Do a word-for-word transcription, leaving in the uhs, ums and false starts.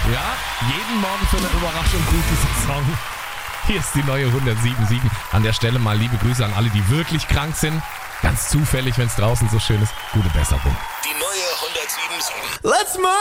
Ja, jeden Morgen für eine Überraschung gut, dieser Song. Hier ist die neue hundertsieben Komma sieben. An der Stelle mal liebe Grüße an alle, die wirklich krank sind. Ganz zufällig, wenn es draußen so schön ist. Gute Besserung. Die neue hundertsieben Komma sieben. Let's move!